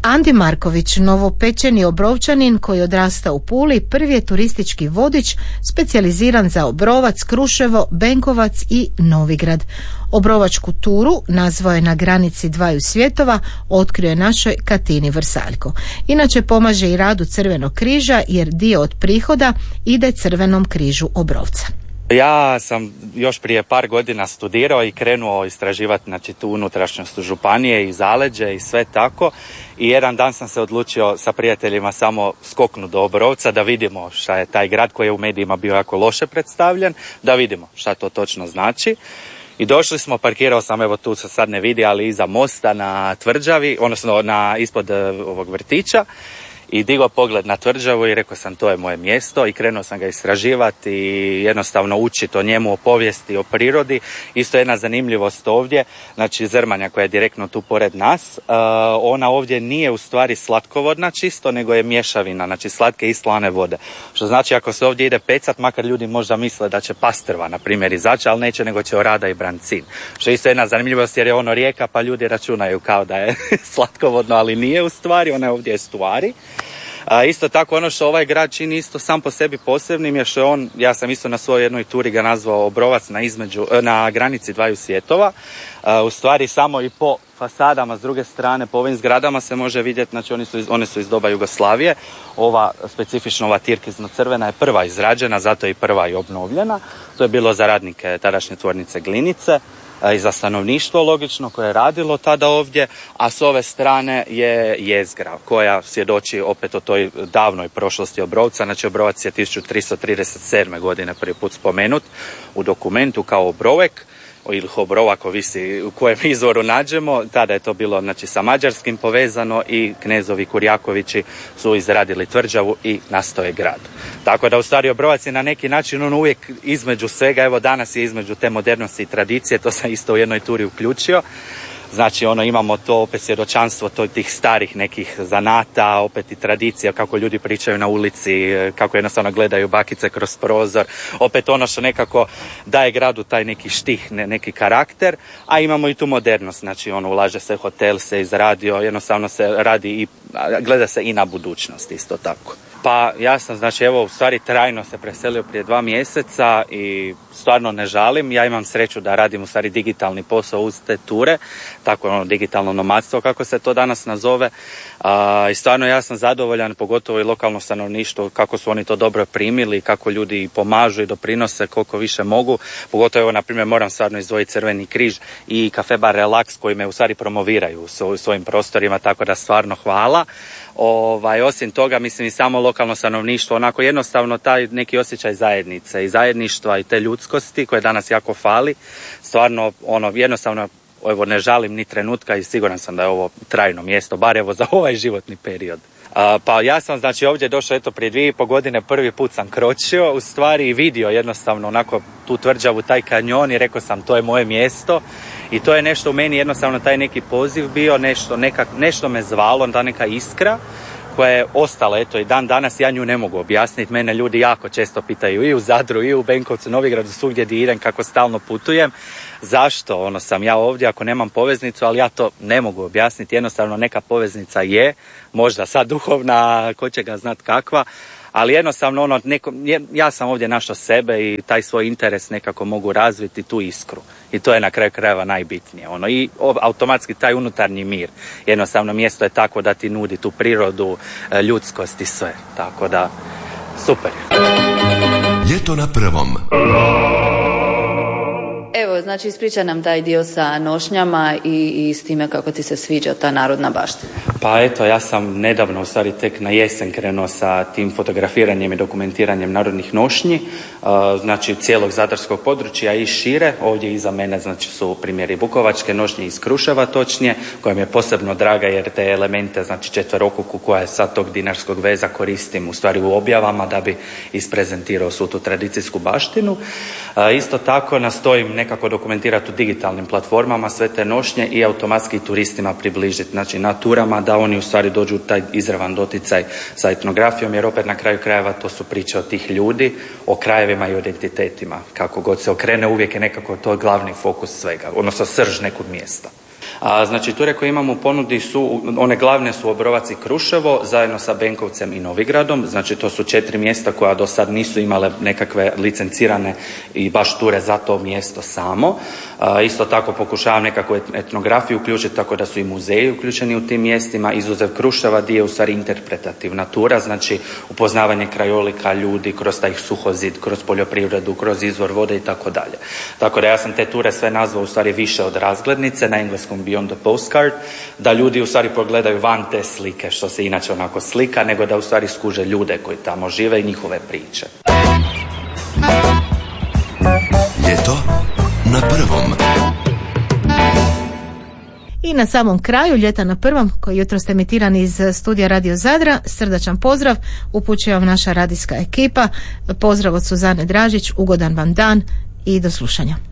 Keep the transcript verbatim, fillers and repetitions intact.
Andi Marković, novopečeni Obrovčanin koji odrasta u Puli, prvi je turistički vodič specijaliziran za Obrovac, Kruševo, Benkovac i Novigrad. Obrovačku turu nazvao je Na granici dvaju svjetova, otkrio je našoj Katini Vrsaljko. Inače pomaže i radu Crvenog križa jer dio od prihoda ide Crvenom križu Obrovca. Ja sam još prije par godina studirao i krenuo istraživati, znači, tu unutrašnjost županije i zaleđe i sve tako. I jedan dan sam se odlučio sa prijateljima samo skoknuti do Obrovca da vidimo šta je taj grad koji je u medijima bio jako loše predstavljen, da vidimo šta to točno znači. I došli smo, parkirao sam, evo tu se sad ne vidi, ali iza mosta na Tvrđavi, odnosno na, ispod ovog vrtića. I digao pogled na Tvrđavu i rekao sam to je moje mjesto i krenuo sam ga istraživati i jednostavno učiti o njemu, o povijesti, o prirodi. Isto jedna zanimljivost ovdje, znači Zrmanja koja je direktno tu pored nas, uh, ona ovdje nije u stvari slatkovodna čisto, nego je mješavina, znači slatke i slane vode. Što znači ako se ovdje ide pecat, makar ljudi možda misle da će pastrva, na primjer, izaći, ali neće, nego će orada i brancin. Što je isto jedna zanimljivost jer je ono rijeka, pa ljudi računaju kao da je slatkovodno, ali nije u stvari, ona je ovdje estuari. A, isto tako ono što ovaj grad čini isto sam po sebi posebnim je što je on, ja sam isto na svojoj jednoj turi ga nazvao Obrovac na, između, na granici dvaju svjetova. A, u stvari samo i po fasadama s druge strane, po ovim zgradama se može vidjeti, znači oni su iz, one su iz doba Jugoslavije. Ova specifično ova tirkizno-crvena je prva izrađena, zato je i prva i obnovljena. To je bilo za radnike tadašnje tvornice Glinice i za stanovništvo logično koje je radilo tada ovdje, a s ove strane je jezgra koja svjedoči opet o toj davnoj prošlosti Obrovca. Znači Obrovac je tisuću tristo trideset sedme. godine prvi put spomenut u dokumentu kao Obrovek ili Obrovak, ovisi u kojem izvoru nađemo. Tada je to bilo, znači, sa mađarskim povezano i knezovi Kurjakovići su izradili Tvrđavu i nastao je grad. Tako da u stvari Obrovac je na neki način on uvijek između svega, evo danas je između te modernosti i tradicije, to sam isto u jednoj turi uključio. Znači ono imamo to opet svjedočanstvo to, tih starih nekih zanata, opet i tradicija kako ljudi pričaju na ulici, kako jednostavno gledaju bakice kroz prozor, opet ono što nekako daje gradu taj neki štih, ne, neki karakter, a imamo i tu modernost, znači ono ulaže se hotel, se izradio, jednostavno se radi i gleda se i na budućnost isto tako. Pa ja sam, znači evo u stvari trajno se preselio prije dva mjeseca i stvarno ne žalim. Ja imam sreću da radim u stvari digitalni posao uz te ture, tako ono digitalno nomadstvo kako se to danas nazove. A, I stvarno ja sam zadovoljan, pogotovo i lokalno stanovništvo, kako su oni to dobro primili, kako ljudi pomažu i doprinose koliko više mogu. Pogotovo evo na primjer moram stvarno izdvojiti Crveni križ i Cafe Bar Relax koji me u stvari promoviraju u svojim prostorima, tako da stvarno hvala. Ovaj, osim toga, mislim i samo lokalno stanovništvo, onako jednostavno taj neki osjećaj zajednice i zajedništva i te ljudskosti koje danas jako fali, stvarno ono jednostavno evo ne žalim ni trenutka i siguran sam da je ovo trajno mjesto, bar evo za ovaj životni period. Uh, pa ja sam znači ovdje došao eto prije dvije i pol godine, prvi put sam kročio u stvari i vidio jednostavno onako tu Tvrđavu, taj kanjon i rekao sam to je moje mjesto i to je nešto u meni jednostavno taj neki poziv bio, nešto, nekak, nešto me zvalo, ta neka iskra koja je ostala, eto i dan danas ja nju ne mogu objasniti, mene ljudi jako često pitaju i u Zadru i u Benkovcu, Novigradu, svugdje gdje idem kako stalno putujem, zašto ono sam ja ovdje ako nemam poveznicu, ali ja to ne mogu objasniti, jednostavno neka poveznica je, možda sad duhovna, ko će ga znat kakva, ali jednostavno ono, neko, ja sam ovdje našao sebe i taj svoj interes nekako mogu razviti tu iskru. I to je na kraju krajeva najbitnije. Ono. I automatski taj unutarnji mir. Jednostavno mjesto je tako da ti nudi tu prirodu, ljudskost i sve. Tako da, super. Ljeto na prvom. Evo, znači ispriča nam taj dio sa nošnjama i, i s time kako ti se sviđa ta narodna baština. Pa eto, ja sam nedavno, u stvari tek na jesen krenuo sa tim fotografiranjem i dokumentiranjem narodnih nošnji, uh, znači cijelog zadarskog područja i šire. Ovdje iza mene znači su primjeri bukovačke nošnje iz Kruševa točnije, koja mi je posebno draga jer te elemente, znači četverokuku koja je sa tog dinarskog veza koristim u stvari u objavama da bi isprezentirao svu tu tradicijsku baštinu. Uh, isto tako nastojim nekako dokumentirati u digitalnim platformama sve te nošnje i automatski turistima približiti, znači na turama da oni u stvari dođu u taj izravan doticaj sa etnografijom, jer opet na kraju krajeva to su priče od tih ljudi, o krajevima i o identitetima. Kako god se okrene, uvijek je nekako to glavni fokus svega, odnosno srž nekog mjesta. A, znači ture koje imamo u ponudi su, one glavne su Obrovac i Kruševo zajedno sa Benkovcem i Novigradom, znači to su četiri mjesta koja do sad nisu imale nekakve licencirane i baš ture za to mjesto samo. A, isto tako pokušavam nekakvu etnografiju uključiti tako da su i muzeji uključeni u tim mjestima, izuzev Kruševa gdje je u stvari interpretativna tura, znači upoznavanje krajolika, ljudi kroz taj suhozid, kroz poljoprivredu, kroz izvor vode i tako dalje. Tako da ja sam te ture sve nazvao u stvari više od razglednice, na engleskom Beyond the Postcard, da ljudi u stvari pogledaju van te slike, što se inače onako slika, nego da u stvari skuže ljude koji tamo žive i njihove priče. Ljeto na prvom. I na samom kraju Ljeta na prvom, koji jutros emitiran iz studija Radio Zadra, srdačan pozdrav upućuje vam naša radijska ekipa. Pozdrav od Suzane Dražić, ugodan vam dan i do slušanja.